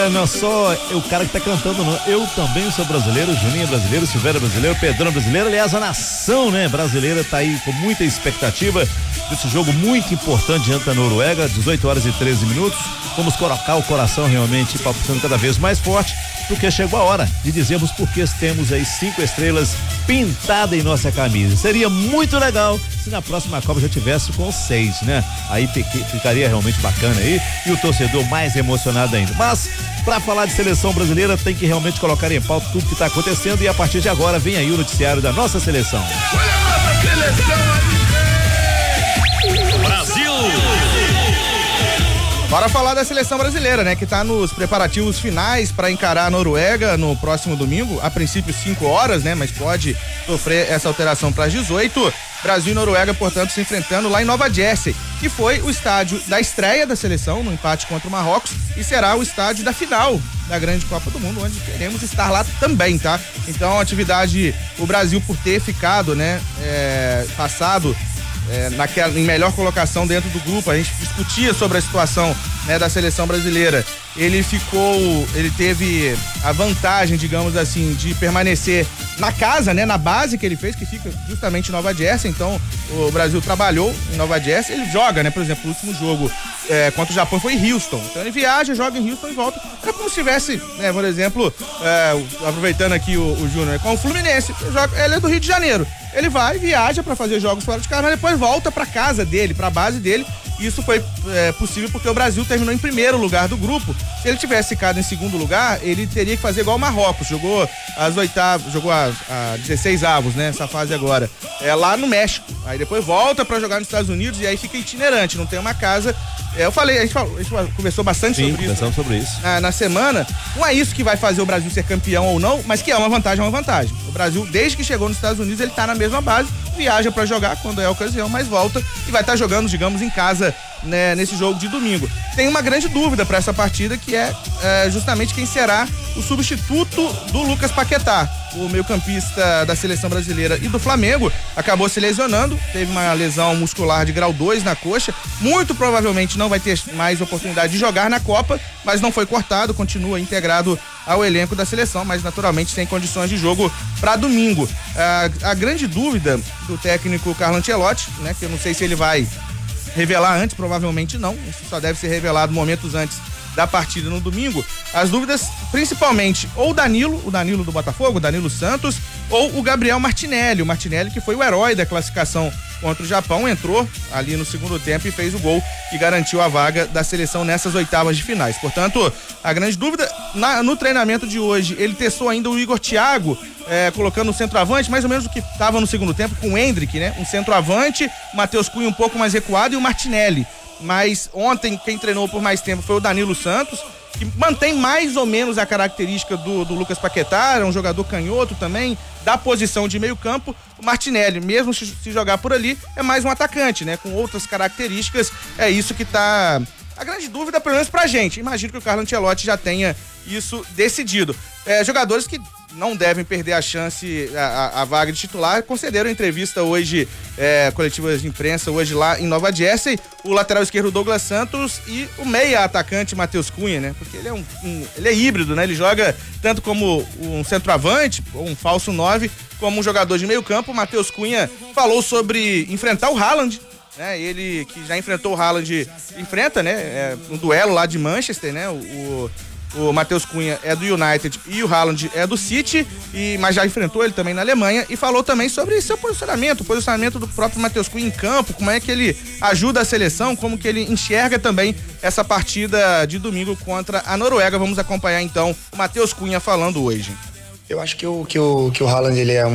Olha, não só o cara que tá cantando, não. Eu também sou brasileiro, Juninho é brasileiro, Silvério é brasileiro, Pedrão é brasileiro. Aliás, a nação, né, brasileira tá aí com muita expectativa desse jogo muito importante diante da Noruega, 18h13. Vamos colocar o coração realmente palpitando cada vez mais forte, porque chegou a hora de dizermos porque temos aí 5 estrelas pintadas em nossa camisa. Seria muito legal se na próxima Copa já tivesse com 6, né? Aí ficaria realmente bacana aí e o torcedor mais emocionado ainda. Mas para falar de seleção brasileira tem que realmente colocar em pauta tudo que está acontecendo e a partir de agora vem aí o noticiário da nossa seleção. Olha a nossa seleção aí. Brasil! Bora falar da seleção brasileira, né? Que tá nos preparativos finais para encarar a Noruega no próximo domingo, a princípio 5 horas, né? Mas pode sofrer essa alteração para as 18. Brasil e Noruega, portanto, se enfrentando lá em Nova Jersey, que foi o estádio da estreia da seleção no empate contra o Marrocos e será o estádio da final da grande Copa do Mundo, onde queremos estar lá também, tá? Então, atividade, o Brasil por ter ficado, né? Passado em melhor colocação dentro do grupo, a gente discutia sobre a situação, né, da seleção brasileira. Ele teve a vantagem, digamos assim, de permanecer na casa, né, na base que ele fez, que fica justamente em Nova Jersey. Então o Brasil trabalhou em Nova Jersey, ele joga, né, por exemplo, o último jogo contra o Japão foi em Houston, então ele viaja, joga em Houston e volta. É como se tivesse, né, por exemplo, aproveitando aqui o Júnior, com o Fluminense, ele é do Rio de Janeiro, ele vai, viaja para fazer jogos fora de casa, mas depois volta para casa dele, para a base dele. Isso foi possível porque o Brasil terminou em primeiro lugar do grupo. Se ele tivesse ficado em segundo lugar, ele teria que fazer igual o Marrocos, jogou as oitavas, jogou a 16 avos, né, essa fase agora, lá no México. Aí depois volta para jogar nos Estados Unidos e aí fica itinerante, não tem uma casa. A gente conversou bastante sobre isso. Na semana. Não é isso que vai fazer o Brasil ser campeão ou não, mas que é uma vantagem, O Brasil, desde que chegou nos Estados Unidos, ele tá na mesma base, viaja para jogar quando é a ocasião, mas volta e vai estar jogando, digamos, em casa, né, nesse jogo de domingo. Tem uma grande dúvida para essa partida, que é justamente quem será o substituto do Lucas Paquetá. O meio-campista da seleção brasileira e do Flamengo acabou se lesionando, teve uma lesão muscular de grau 2 na coxa, muito provavelmente não vai ter mais oportunidade de jogar na Copa, mas não foi cortado, continua integrado ao elenco da seleção, mas naturalmente sem condições de jogo para domingo. A grande dúvida do técnico Carlo Ancelotti, né, que eu não sei se ele vai revelar antes, provavelmente não, isso só deve ser revelado momentos antes da partida no domingo. As dúvidas, principalmente, ou o Danilo do Botafogo, o Danilo Santos, ou o Gabriel Martinelli, o Martinelli que foi o herói da classificação contra o Japão, entrou ali no segundo tempo e fez o gol que garantiu a vaga da seleção nessas oitavas de finais. Portanto, a grande dúvida, no treinamento de hoje, ele testou ainda o Igor Thiago, colocando o centroavante, mais ou menos o que estava no segundo tempo, com o Endrick, né? Um centroavante, o Matheus Cunha um pouco mais recuado e o Martinelli. Mas ontem quem treinou por mais tempo foi o Danilo Santos, que mantém mais ou menos a característica do Lucas Paquetá, é um jogador canhoto também, da posição de meio campo. O Martinelli, mesmo se jogar por ali, é mais um atacante, né? Com outras características, é isso que tá a grande dúvida, pelo menos pra gente. Imagino que o Carlo Ancelotti já tenha isso decidido. Jogadores que não devem perder a chance, a vaga de titular, concederam entrevista hoje, coletiva de imprensa hoje lá em Nova Jersey, o lateral esquerdo Douglas Santos e o meia atacante Matheus Cunha, né? Porque ele ele é híbrido, né? Ele joga tanto como um centroavante, ou um falso 9, como um jogador de meio campo. O Matheus Cunha falou sobre enfrentar o Haaland, né? Ele que já enfrentou o Haaland, enfrenta, né? Um duelo lá de Manchester, né? O Matheus Cunha é do United e o Haaland é do City, mas já enfrentou ele também na Alemanha, e falou também sobre seu posicionamento, o posicionamento do próprio Matheus Cunha em campo, como é que ele ajuda a seleção, como que ele enxerga também essa partida de domingo contra a Noruega. Vamos acompanhar então o Matheus Cunha falando hoje. Eu acho que o Haaland, ele é